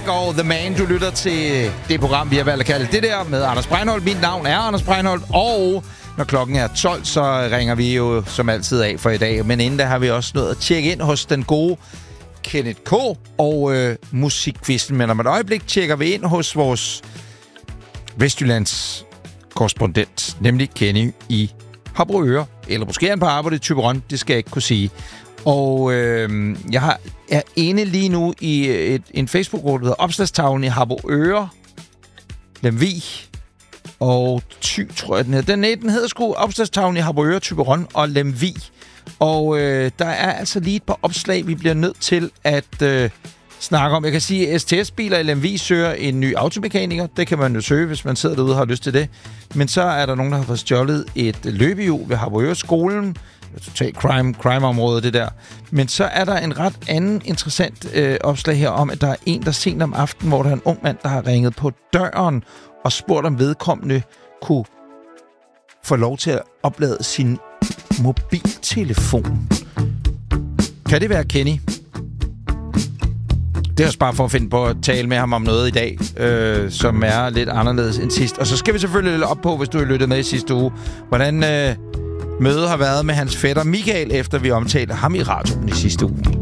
Black og The Man. Du lytter til det program, vi har valgt at kalde det der med Anders Breinholt. Mit navn er Anders Breinholt, og når klokken er 12, så ringer vi jo som altid af for i dag. Men inden da har vi også nået at tjekke ind hos den gode Kenneth K. og Musikkvisten. Men om et øjeblik tjekker vi ind hos vores Vestjyllands korrespondent, nemlig Kenny i Harboøre. Eller måske han på arbejde i Thyborøn, det skal jeg ikke kunne sige. Og jeg er inde lige nu i en Facebook-gruppe, der hedder Opslagstavlen i Harboøre, Lemvig og Thy, tror jeg den hedder. Den hedder sgu Opslagstavlen i Harboøre, Thyborøn og Lemvig. Og der er altså lige et par opslag, vi bliver nødt til at snakke om. Jeg kan sige, at STS-biler i Lemvig søger en ny automekaniker. Det kan man jo søge, hvis man sidder derude og har lyst til det. Men så er der nogen, der har fået stjålet et løbehjul ved Harboøre-skolen. Totalt crime-område, det der. Men så er der en ret anden interessant opslag her om, at der er en, der sent om aftenen, hvor der er en ung mand, der har ringet på døren og spurgt, om vedkommende kunne få lov til at oplade sin mobiltelefon. Kan det være Kenny? Det er også bare for at finde på at tale med ham om noget i dag, som er lidt anderledes end sidst. Og så skal vi selvfølgelig lidt op på, hvis du har lyttet med i sidste uge, hvordan mødet har været med hans fætter Michael, efter vi omtalte ham i radioen i sidste uge.